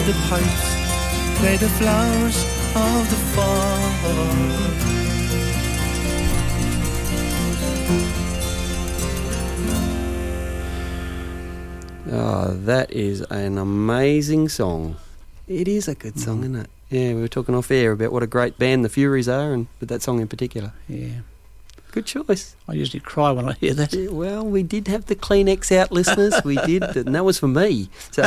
the pipes, play the flowers of the fall. Oh, that is an amazing song. It is a good song, isn't it? Yeah, we were talking off air about what a great band the Furies are, and with that song in particular. Yeah. Good choice. I usually cry when I hear that. Yeah, well, we did have the Kleenex out, listeners. We did, and that was for me. So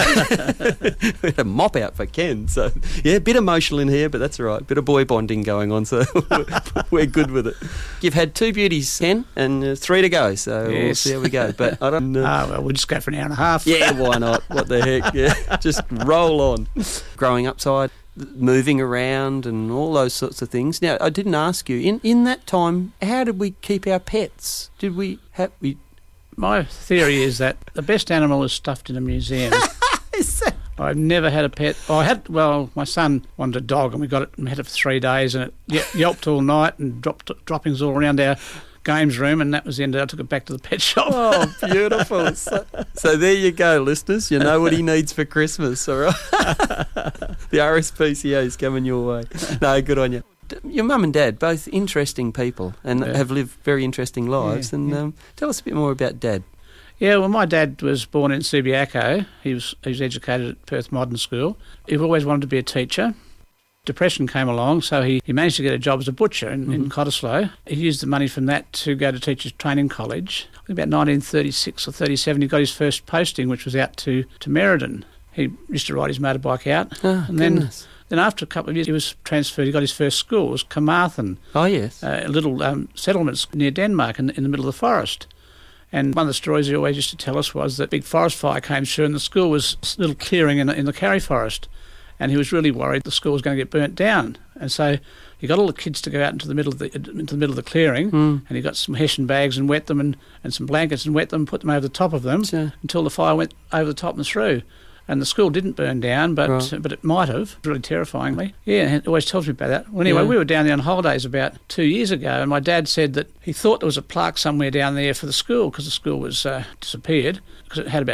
we had a mop out for Ken. So, yeah, a bit emotional in here, but that's all right. Bit of boy bonding going on, so we're good with it. You've had 2 beauties, Ken, and 3 to go, so yes. We'll see how we go. But I don't know. Well, we'll just go for an hour and a half. Yeah, why not? What the heck? Yeah, just roll on. Growing upside, moving around and all those sorts of things. Now, I didn't ask you, in that time, how did we keep our pets? Did we have... My theory is that the best animal is stuffed in a museum. Is that... I've never had a pet. My son wanted a dog and we got it and had it for 3 days and it yelped all night and droppings all around our games room, and that was the end of it. I took it back to the pet shop. Oh, beautiful. So there you go, listeners. You know what he needs for Christmas, all right? The RSPCA is coming your way. No, good on you. Your mum and dad, both interesting people and have lived very interesting lives. Tell us a bit more about Dad. Yeah, well, my dad was born in Subiaco. He was educated at Perth Modern School. He always wanted to be a teacher. Depression came along, so he managed to get a job as a butcher in Cottesloe. He used the money from that to go to Teachers Training College. I think about 1936 or 37, he got his first posting, which was out to Merredin. He used to ride his motorbike out. Oh, and goodness. Then after a couple of years, he was transferred. He got his first school. It was Carmarthen. Oh, yes. A little settlement near Denmark in the middle of the forest. And one of the stories he always used to tell us was that a big forest fire came through and the school was a little clearing in the Karri forest. And he was really worried the school was going to get burnt down. And so he got all the kids to go out into the middle of the clearing, and he got some hessian bags and wet them and some blankets and wet them, put them over the top of them until the fire went over the top and through. And the school didn't burn down, but it might have, really terrifyingly. Yeah, it always tells me about that. Well, anyway, we were down there on holidays about 2 years ago, and my dad said that he thought there was a plaque somewhere down there for the school because the school was disappeared, because it had about